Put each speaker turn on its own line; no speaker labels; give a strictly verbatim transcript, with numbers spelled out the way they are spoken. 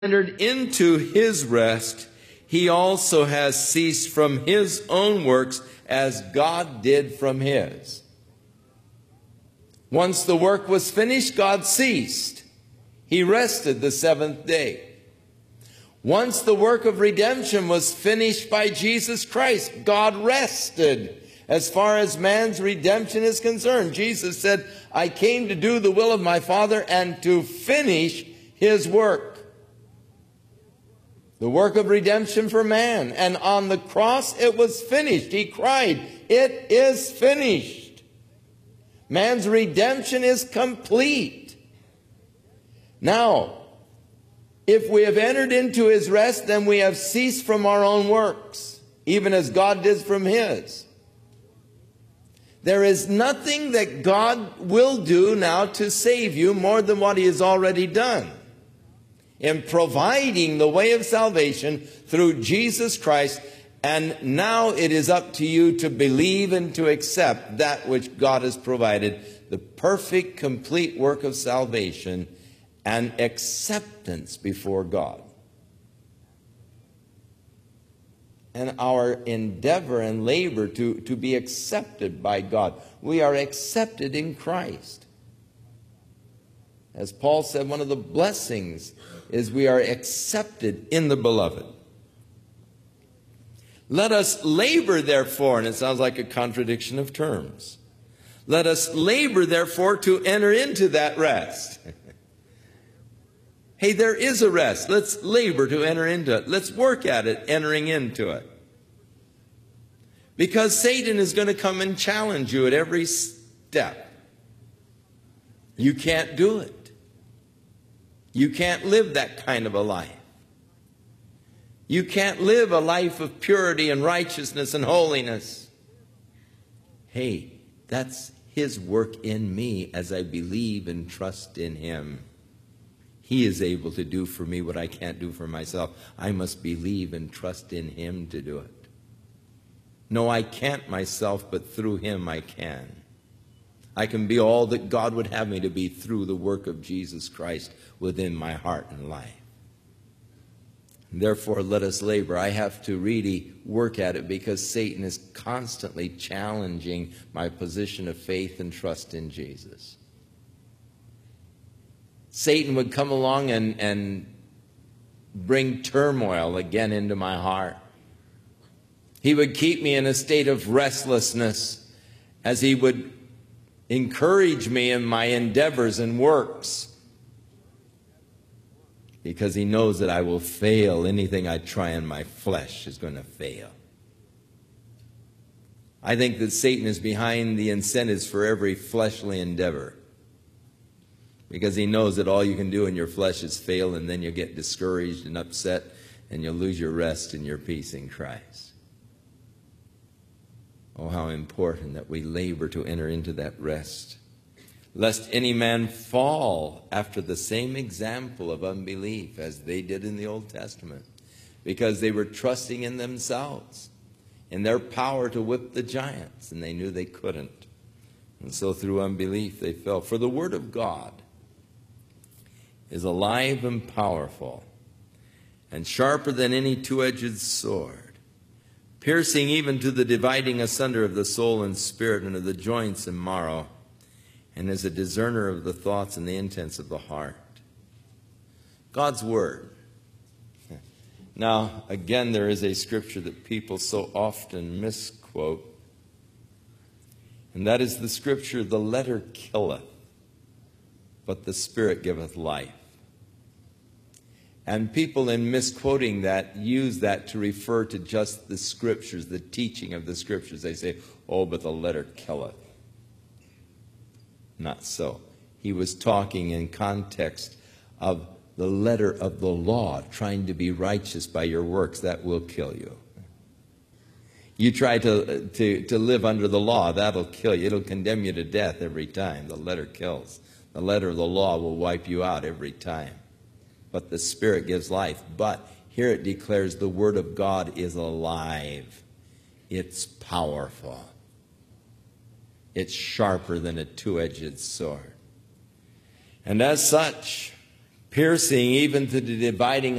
entered into his rest, he also has ceased from his own works as God did from his. Once the work was finished, God ceased. He rested the seventh day. Once the work of redemption was finished by Jesus Christ, God rested. As far as man's redemption is concerned, Jesus said, I came to do the will of my Father and to finish his work. The work of redemption for man. And on the cross it was finished. He cried, it is finished. Man's redemption is complete. Now, if we have entered into his rest, then we have ceased from our own works, even as God did from his. There is nothing that God will do now to save you more than what he has already done in providing the way of salvation through Jesus Christ. And now it is up to you to believe and to accept that which God has provided, the perfect, complete work of salvation and acceptance before God. And our endeavor and labor to, to be accepted by God. We are accepted in Christ. As Paul said, one of the blessings is we are accepted in the beloved. Let us labor, therefore, and it sounds like a contradiction of terms. Let us labor, therefore, to enter into that rest. Hey, there is a rest. Let's labor to enter into it. Let's work at it, entering into it. Because Satan is going to come and challenge you at every step. You can't do it. You can't live that kind of a life. You can't live a life of purity and righteousness and holiness. Hey, that's his work in me as I believe and trust in him. He is able to do for me what I can't do for myself. I must believe and trust in him to do it. No, I can't myself, but through him I can. I can be all that God would have me to be through the work of Jesus Christ within my heart and life. Therefore, let us labor. I have to really work at it because Satan is constantly challenging my position of faith and trust in Jesus. Satan would come along and, and bring turmoil again into my heart. He would keep me in a state of restlessness as he would encourage me in my endeavors and works, because he knows that I will fail. Anything I try in my flesh is going to fail. I think that Satan is behind the incentives for every fleshly endeavor, because he knows that all you can do in your flesh is fail, and then you'll get discouraged and upset, and you'll lose your rest and your peace in Christ. Oh, how important that we labor to enter into that rest, lest any man fall after the same example of unbelief as they did in the Old Testament, because they were trusting in themselves, in their power to whip the giants, and they knew they couldn't. And so through unbelief they fell. For the word of God is alive and powerful, and sharper than any two-edged sword, piercing even to the dividing asunder of the soul and spirit, and of the joints and marrow, and is a discerner of the thoughts and the intents of the heart. God's word. Now, again, there is a scripture that people so often misquote, and that is the scripture, the letter killeth, but the Spirit giveth life. And people, in misquoting that, use that to refer to just the scriptures, the teaching of the scriptures. They say, oh, but the letter killeth. Not so. He was talking in context of the letter of the law, trying to be righteous by your works. That will kill you. You try to, to, to live under the law, that'll kill you. It'll condemn you to death every time. The letter kills. The letter of the law will wipe you out every time. But the Spirit gives life. But here it declares the Word of God is alive. It's powerful. It's sharper than a two-edged sword. And as such, piercing even to the dividing